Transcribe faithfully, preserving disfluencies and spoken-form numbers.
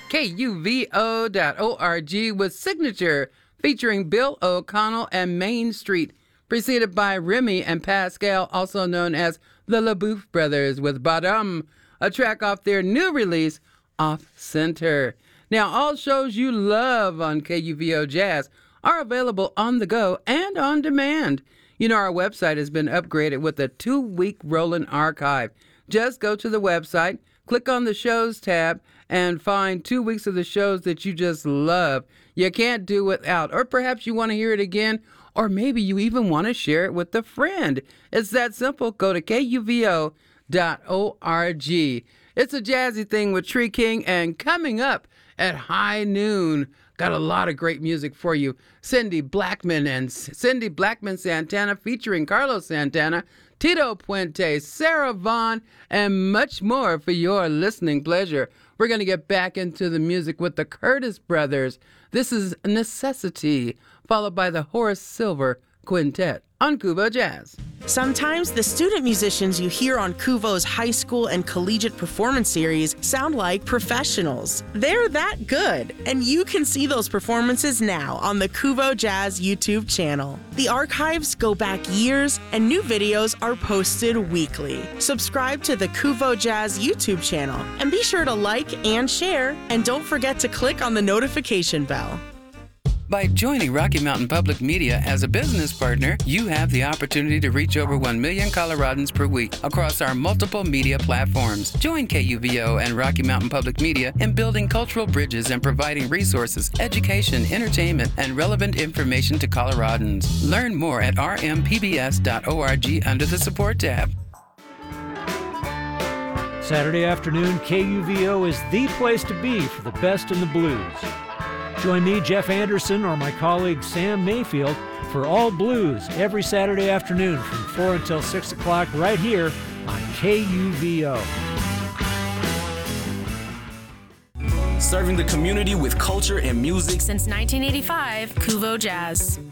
K U V O dot org with Signature featuring Bill O'Connell and Main Street, preceded by Remy and Pascal, also known as the LaBouffe Brothers with Badam, a track off their new release, Off Center. Now, all shows you love on K U V O Jazz are available on the go and on demand. You know, our website has been upgraded with a two-week rolling archive. Just go to the website, click on the shows tab, and find two weeks of the shows that you just love. You can't do without. Or perhaps you want to hear it again, or maybe you even want to share it with a friend. It's that simple. Go to K U V O dot org. It's a jazzy thing with Tree King, and coming up at high noon, got a lot of great music for you. Cindy Blackman and Cindy Blackman Santana featuring Carlos Santana, Tito Puente, Sarah Vaughan, and much more for your listening pleasure. We're going to get back into the music with the Curtis Brothers. This is Necessity, followed by the Horace Silver Quintet on Kuvo Jazz. Sometimes the student musicians you hear on Kuvo's high school and collegiate performance series sound like professionals. They're that good, and you can see those performances now on the Kuvo Jazz YouTube channel. The archives go back years, and new videos are posted weekly. Subscribe to the Kuvo Jazz YouTube channel, and be sure to like and share, and don't forget to click on the notification bell. By joining Rocky Mountain Public Media as a business partner, you have the opportunity to reach over one million Coloradans per week across our multiple media platforms. Join K U V O and Rocky Mountain Public Media in building cultural bridges and providing resources, education, entertainment, and relevant information to Coloradans. Learn more at r m p b s dot org under the Support tab. Saturday afternoon, K U V O is the place to be for the best in the blues. Join me, Jeff Anderson, or my colleague Sam Mayfield for All Blues every Saturday afternoon from four until six o'clock right here on K U V O. Serving the community with culture and music since nineteen eighty-five, Kuvo Jazz.